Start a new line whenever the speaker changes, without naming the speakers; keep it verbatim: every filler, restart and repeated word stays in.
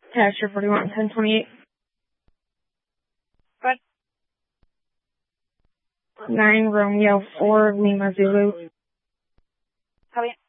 Pasture forty-one, ten twenty-eight.
Good.
nine Romeo four Lima Zulu.
Copy.